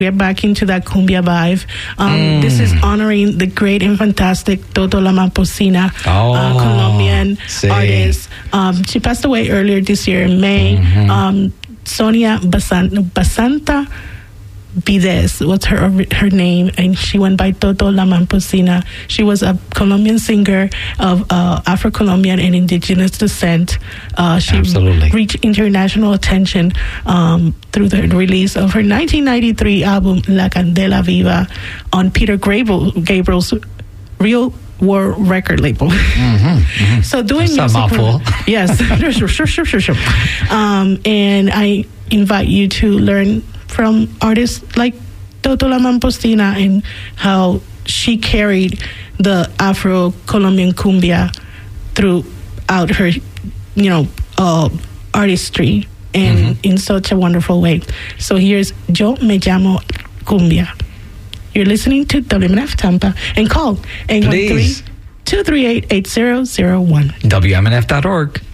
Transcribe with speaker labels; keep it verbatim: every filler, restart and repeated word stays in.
Speaker 1: We're back into that cumbia vibe. Um, mm. This is honoring the great and fantastic Toto La Mamposina,
Speaker 2: oh,
Speaker 1: uh, Colombian
Speaker 2: sí.
Speaker 1: artist. Um, she passed away earlier this year in May. Mm-hmm. Um, Sonia Basan- Basanta Vides was her her name, and she went by Toto La Mamposina. She was a Colombian singer of uh, Afro-Colombian and indigenous descent. Uh, she
Speaker 2: Absolutely.
Speaker 1: reached international attention um, through the release of her nineteen ninety-three album La Candela Viva on Peter Gabriel, Gabriel's Real War record label.
Speaker 2: Mm-hmm, mm-hmm.
Speaker 1: So doing
Speaker 2: That's
Speaker 1: music,
Speaker 2: a mouthful.
Speaker 1: Yes, sure, sure, sure, sure, sure. Um, and I invite you to learn from artists like Toto La Mamposina and how she carried the Afro-Colombian cumbia throughout her, you know, uh, artistry and mm-hmm. in such a wonderful way. So here's Yo Me Llamo Cumbia. You're listening to W M N F Tampa, and call eight one three, two three eight, eight zero zero one.
Speaker 2: W M N F dot org.